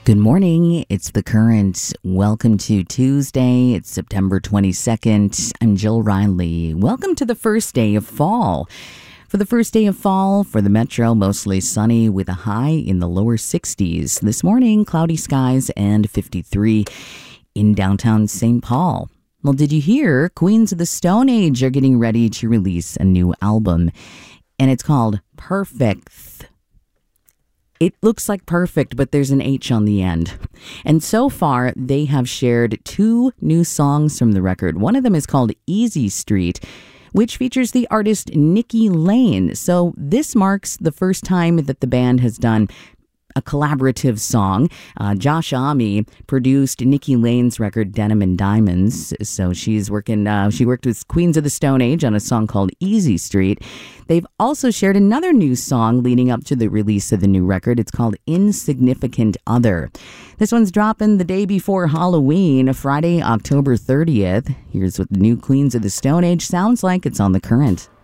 Good morning. It's The Current. Welcome to Tuesday. It's September 22nd. I'm Jill Riley. Welcome to the first day of fall. For the first day of fall, for the metro, mostly sunny with a high in the lower 60s. This morning, cloudy skies and 53 in downtown St. Paul. Well, did you hear Queens of the Stone Age are getting ready to release a new album, and it's called Perfect. It looks like perfect, but there's an H on the end. And so far, they have shared 2 new songs from the record. One of them is called Easy Street, which features the artist Nikki Lane. So this marks the first time that the band has done a collaborative song. Josh Homme produced Nikki Lane's record Denim and Diamonds. So she worked with Queens of the Stone Age on a song called Easy Street. They've also shared another new song leading up to the release of the new record. It's called Insignificant Other. This one's dropping the day before Halloween, Friday, October 30th. Here's what the new Queens of the Stone Age sounds like. It's on The Current.